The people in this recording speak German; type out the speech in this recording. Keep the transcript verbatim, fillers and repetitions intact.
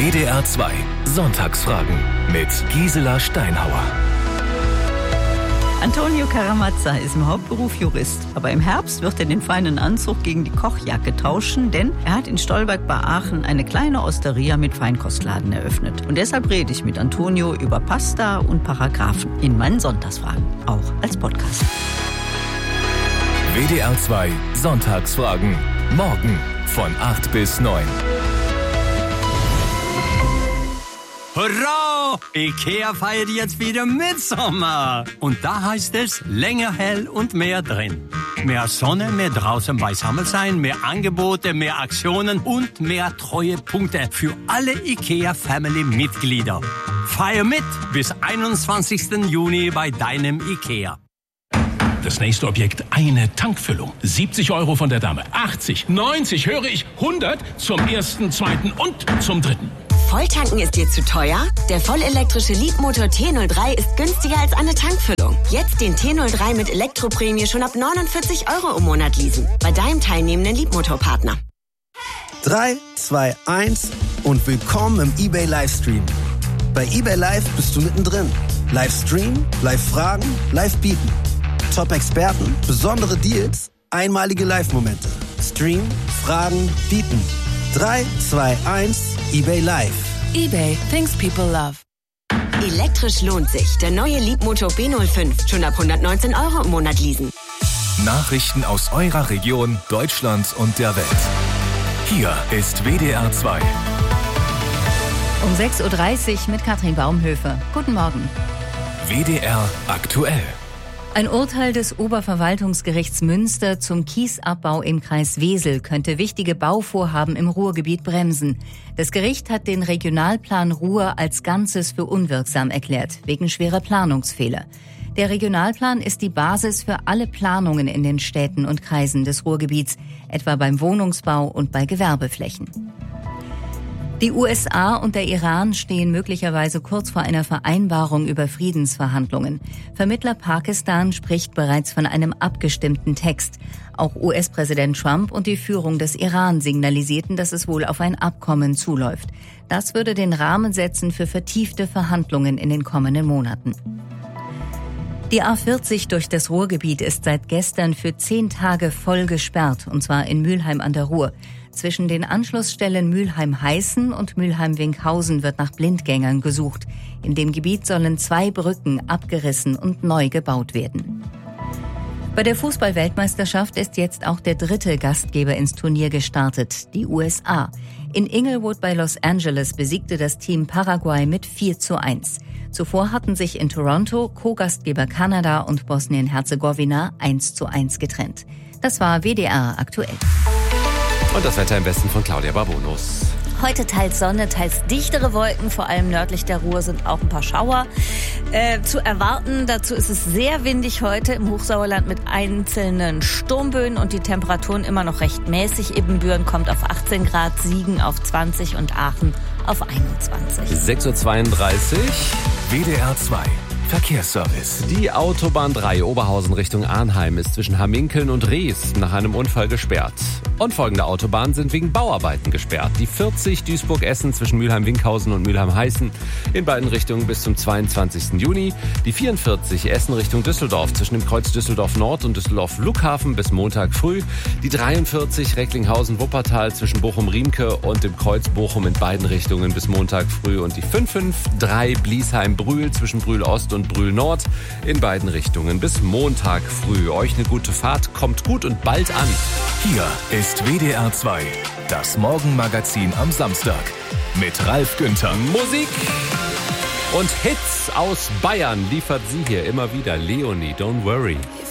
W D R zwei Sonntagsfragen mit Gisela Steinhauer. Antonio Caramazza ist im Hauptberuf Jurist, aber im Herbst wird er den feinen Anzug gegen die Kochjacke tauschen, denn er hat in Stolberg bei Aachen eine kleine Osteria mit Feinkostladen eröffnet. Und deshalb rede ich mit Antonio über Pasta und Paragraphen in meinen Sonntagsfragen, auch als Podcast. W D R zwei Sonntagsfragen, morgen von acht bis neun. Hurra! Ikea feiert jetzt wieder Mitsommer. Und da heißt es länger hell und mehr drin. Mehr Sonne, mehr draußen beisammen sein, mehr Angebote, mehr Aktionen und mehr Treuepunkte für alle Ikea-Family-Mitglieder. Feier mit bis einundzwanzigsten Juni bei deinem Ikea. Das nächste Objekt, eine Tankfüllung. siebzig Euro von der Dame. achtzig, neunzig, höre ich, hundert zum ersten, zweiten und zum dritten. Volltanken ist dir zu teuer? Der vollelektrische Leapmotor T null drei ist günstiger als eine Tankfüllung. Jetzt den T null drei mit Elektroprämie schon ab neunundvierzig Euro im Monat leasen. Bei deinem teilnehmenden Leapmotor-Partner. drei, zwei, eins und willkommen im eBay Livestream. Bei eBay Live bist du mittendrin. Livestream, Live-Fragen, Live-Bieten. Top-Experten, besondere Deals, einmalige Live-Momente. Stream, Fragen, Bieten. drei, zwei, eins, eBay Live. eBay, things people love. Elektrisch lohnt sich. Der neue Leapmotor B null fünf. Schon ab hundertneunzehn Euro im Monat leasen. Nachrichten aus eurer Region, Deutschland und der Welt. Hier ist W D R zwei. Um sechs Uhr dreißig mit Katrin Baumhöfe. Guten Morgen. W D R aktuell. Ein Urteil des Oberverwaltungsgerichts Münster zum Kiesabbau im Kreis Wesel könnte wichtige Bauvorhaben im Ruhrgebiet bremsen. Das Gericht hat den Regionalplan Ruhr als Ganzes für unwirksam erklärt, wegen schwerer Planungsfehler. Der Regionalplan ist die Basis für alle Planungen in den Städten und Kreisen des Ruhrgebiets, etwa beim Wohnungsbau und bei Gewerbeflächen. Die U S A und der Iran stehen möglicherweise kurz vor einer Vereinbarung über Friedensverhandlungen. Vermittler Pakistan spricht bereits von einem abgestimmten Text. Auch U S-Präsident Trump und die Führung des Iran signalisierten, dass es wohl auf ein Abkommen zuläuft. Das würde den Rahmen setzen für vertiefte Verhandlungen in den kommenden Monaten. Die A vierzig durch das Ruhrgebiet ist seit gestern für zehn Tage voll gesperrt, und zwar in Mülheim an der Ruhr. Zwischen den Anschlussstellen Mülheim-Heißen und Mülheim-Winkhausen wird nach Blindgängern gesucht. In dem Gebiet sollen zwei Brücken abgerissen und neu gebaut werden. Bei der Fußball-Weltmeisterschaft ist jetzt auch der dritte Gastgeber ins Turnier gestartet, die U S A. In Inglewood bei Los Angeles besiegte das Team Paraguay mit vier zu eins. Zuvor hatten sich in Toronto Co-Gastgeber Kanada und Bosnien-Herzegowina eins zu eins getrennt. Das war W D R aktuell. Und das Wetter im Westen von Claudia Barbonus. Heute teils Sonne, teils dichtere Wolken, vor allem nördlich der Ruhr sind auch ein paar Schauer äh, zu erwarten. Dazu ist es sehr windig heute im Hochsauerland mit einzelnen Sturmböen und die Temperaturen immer noch recht mäßig. Ibbenbüren kommt auf achtzehn Grad, Siegen auf zwanzig und Aachen auf einundzwanzig. sechs Uhr zweiunddreißig. W D R zwei Verkehrsservice. Die Autobahn drei Oberhausen Richtung Arnheim ist zwischen Hamminkeln und Rees nach einem Unfall gesperrt. Und folgende Autobahnen sind wegen Bauarbeiten gesperrt. Die vierzig Duisburg-Essen zwischen Mülheim-Winkhausen und Mülheim-Heißen in beiden Richtungen bis zum zweiundzwanzigsten Juni. Die vierundvierzig Essen Richtung Düsseldorf zwischen dem Kreuz Düsseldorf Nord und Düsseldorf-Luckhafen bis Montag früh. Die dreiundvierzig Recklinghausen-Wuppertal zwischen Bochum-Riemke und dem Kreuz Bochum in beiden Richtungen bis Montag früh. Und die fünf fünf drei Bliesheim-Brühl zwischen Brühl-Ost und Brühl-Nord in beiden Richtungen bis Montag früh. Euch eine gute Fahrt, kommt gut und bald an. Hier ist W D R zwei, das Morgenmagazin am Samstag mit Ralf Günther. Musik und Hits aus Bayern liefert sie hier immer wieder. Leonie, don't worry.